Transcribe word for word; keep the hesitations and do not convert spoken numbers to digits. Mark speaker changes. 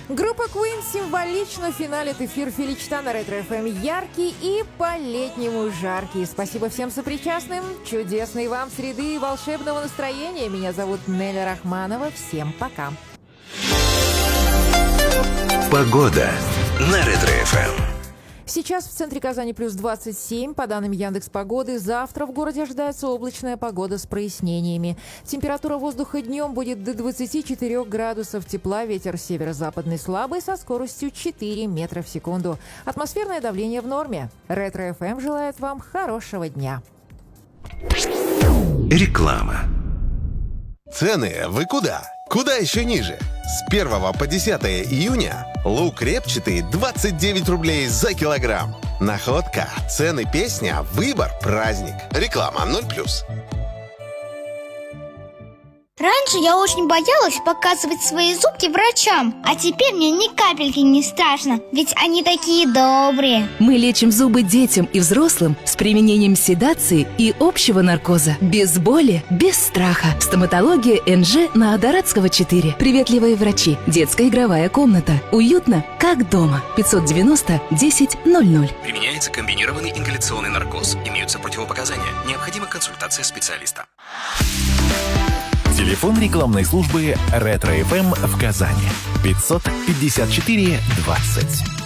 Speaker 1: Группа Queen символично финалит эфир Филичта на Ретро эф эм. Яркий и по-летнему жаркий. Спасибо всем сопричастным. Чудесной вам среды и волшебного настроения. Меня зовут Неля Рахманова. Всем пока.
Speaker 2: Погода на Ретро эф эм.
Speaker 1: Сейчас в центре Казани плюс двадцать семь. По данным Яндекс.Погоды, завтра в городе ожидается облачная погода с прояснениями. Температура воздуха днем будет до двадцати четырёх градусов тепла. Ветер северо-западный слабый со скоростью четыре метра в секунду. Атмосферное давление в норме. Ретро эф эм желает вам хорошего дня.
Speaker 2: Реклама.
Speaker 3: Цены вы куда? Куда еще ниже? С первого по десятое июня лук репчатый двадцать девять рублей за килограмм. Находка, цены песня, выбор праздник. Реклама ноль плюс.
Speaker 4: Раньше я очень боялась показывать свои зубки врачам, а теперь мне ни капельки не страшно, ведь они такие добрые.
Speaker 5: Мы лечим зубы детям и взрослым с применением седации и общего наркоза. Без боли, без страха. Стоматология эн жэ на Адаратского четыре. Приветливые врачи. Детская игровая комната. Уютно, как дома. пятьсот девяносто десять ноль ноль.
Speaker 6: Применяется комбинированный ингаляционный наркоз. Имеются противопоказания. Необходима консультация специалиста.
Speaker 7: Телефон рекламной службы Ретро эф эм в Казани. пятьсот пятьдесят четыре двадцать.